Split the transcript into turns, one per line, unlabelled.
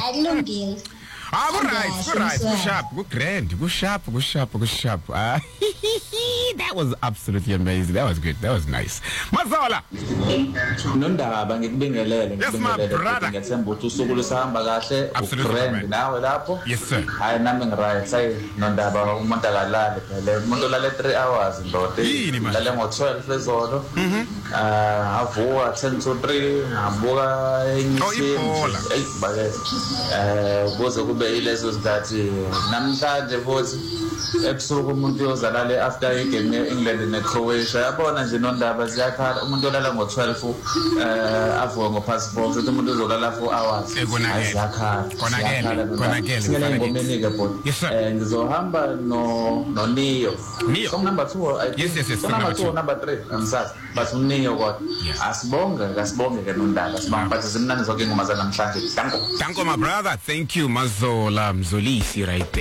Akulungile.
Right. Go sharp. That was absolutely amazing. That was good. That was nice. Mazola.
Nondaba ngikubingelele ngithemba ukuthi usuku lusahamba kahle ugrand nawe lapho.
Yes sir.
Hayi nami ngiright say nondaba umuntu akalale phela umuntu lale 3 hours ndoda lale ngo12 ezolo. Avuka 10 to 3 abuka enyisini. Kuze kube ilezo zikhathi namhlanje futhi ebusuku umuntu yozalale after igame eEngland neCroatia yabona nje nondaba ziyakhala umuntu olala ngo12 avuka ngopast 4 futhi umuntu uzolala 4 hours
konakele
ngomeni ke bot ngizohamba no Neo song number 2
yes
number 2 number 3 amsazi but uNeo kodwa asibonge ke nondaba sibanga but zimnandi zonke ingoma zanamhlanje
danko my brother, thank you Mazola Mzolisi right there.